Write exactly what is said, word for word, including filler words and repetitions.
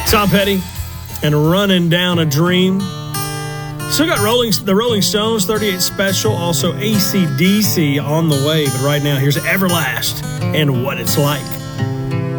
Tom Petty and Running Down a Dream. Still got Rolling, the Rolling Stones, thirty-eight Special, also A C D C on the way. But right now, here's Everlast and What It's Like.